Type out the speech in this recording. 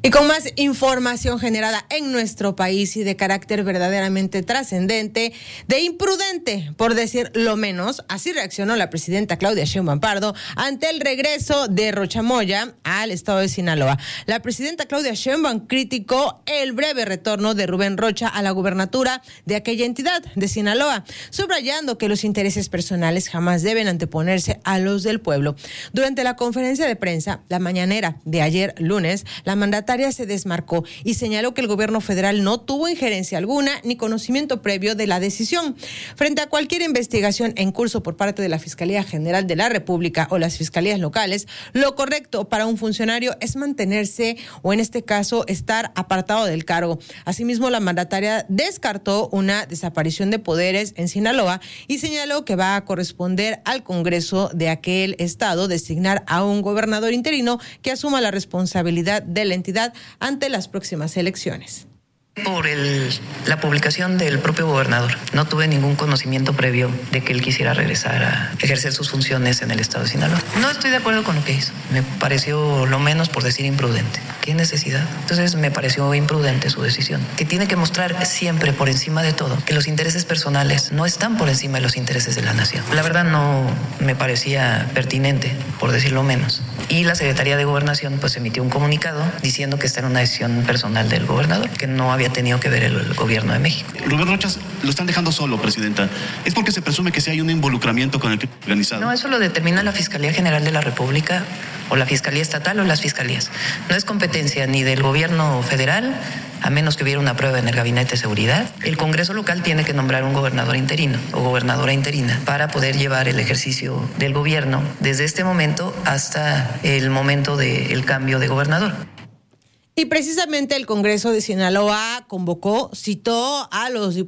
Y con más información generada en nuestro país y de carácter verdaderamente trascendente, de imprudente, por decir lo menos, así reaccionó la presidenta Claudia Sheinbaum Pardo ante el regreso de Rocha Moya al estado de Sinaloa. La presidenta Claudia Sheinbaum criticó el breve retorno de Rubén Rocha a la gubernatura de aquella entidad de Sinaloa, subrayando que los intereses personales jamás deben anteponerse a los del pueblo. Durante la conferencia de prensa, la mañanera de ayer lunes, la mandataria se desmarcó y señaló que el gobierno federal no tuvo injerencia alguna ni conocimiento previo de la decisión. Frente a cualquier investigación en curso por parte de la Fiscalía General de la República o las fiscalías locales, lo correcto para un funcionario es mantenerse o en este caso estar apartado del cargo. Asimismo, la mandataria descartó una desaparición de poderes en Sinaloa y señaló que va a corresponder al Congreso de aquel estado designar a un gobernador interino que asuma la responsabilidad de la entidad ante las próximas elecciones. Por la publicación del propio gobernador. No tuve ningún conocimiento previo de que él quisiera regresar a ejercer sus funciones en el estado de Sinaloa. No estoy de acuerdo con lo que hizo. Me pareció lo menos por decir imprudente. ¿Qué necesidad? Entonces me pareció imprudente su decisión. Que tiene que mostrar siempre por encima de todo que los intereses personales no están por encima de los intereses de la nación. La verdad no me parecía pertinente, por decirlo menos. Y la Secretaría de Gobernación pues emitió un comunicado diciendo que esta era una decisión personal del gobernador, que no había tenido que ver el gobierno de México. Rubén Rocha lo están dejando solo, presidenta. ¿Es porque se presume que sí hay un involucramiento con el crimen organizado? No, eso lo determina la Fiscalía General de la República o la Fiscalía Estatal o las fiscalías. No es competencia ni del gobierno federal, a menos que hubiera una prueba en el Gabinete de Seguridad. El Congreso local tiene que nombrar un gobernador interino o gobernadora interina para poder llevar el ejercicio del gobierno desde este momento hasta el momento del cambio de gobernador. Y precisamente el Congreso de Sinaloa citó a los